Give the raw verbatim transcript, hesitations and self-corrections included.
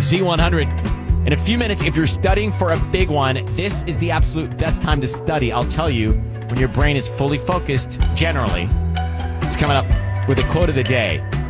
Z one hundred. In a few minutes, if you're studying for a big one, this is the absolute best time to study. I'll tell you, when your brain is fully focused, generally. It's coming up with a quote of the day.